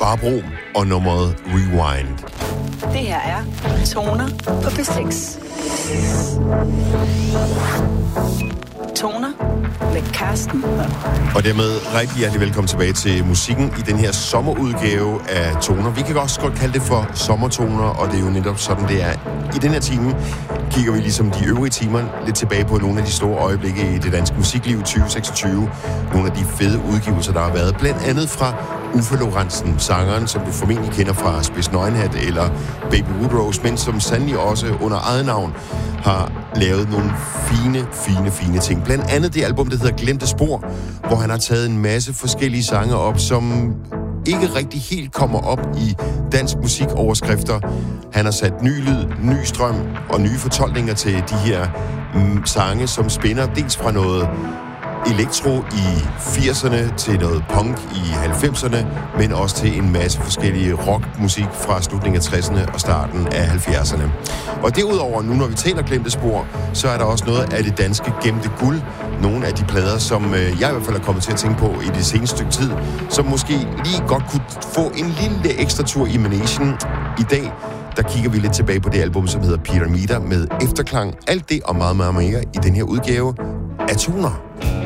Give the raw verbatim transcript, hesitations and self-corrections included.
Barbro og nummeret Rewind. Det her er Toner på P seks. Toner med Carsten Holm. Og dermed rigtig hjertelig velkommen tilbage til musikken i den her sommerudgave af Toner. Vi kan også godt kalde det for sommertoner, og det er jo netop sådan, det er. I den her time kigger vi ligesom de øvrige timer lidt tilbage på nogle af de store øjeblikke i det danske musikliv tyve seksogtyve. Nogle af de fede udgivelser, der har været. Blandt andet fra Uffe Lorentzen, sangeren, som du formentlig kender fra Spids Nøgenhat eller Baby Woodrose, men som sandelig også under eget navn har lavet nogle fine, fine, fine ting. Blandt andet det album, der hedder Glemte Spor, hvor han har taget en masse forskellige sange op, som ikke rigtig helt kommer op i dansk musikoverskrifter. Han har sat ny lyd, ny strøm og nye fortolkninger til de her mm, sange, som spænder dels fra noget elektro i firserne til noget punk i halvfemserne, men også til en masse forskellige rockmusik fra slutningen af tresserne og starten af halvfjerdserne. Og derudover, nu når vi taler Glemte Spor, så er der også noget af det danske gemte guld. Nogle af de plader, som jeg i hvert fald er kommet til at tænke på i det seneste stykke tid, som måske lige godt kunne få en lille ekstra tur i Manation. I dag, der kigger vi lidt tilbage på det album, som hedder Peter Meter med Efterklang. Alt det og meget, meget mere i den her udgave af Toner.